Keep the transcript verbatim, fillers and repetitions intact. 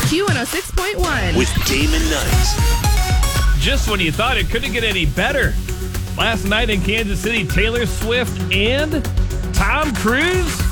Q one oh six point one. With Damon Knight. Just when you thought it couldn't get any better. Last night in Kansas City, Taylor Swift and Tom Cruise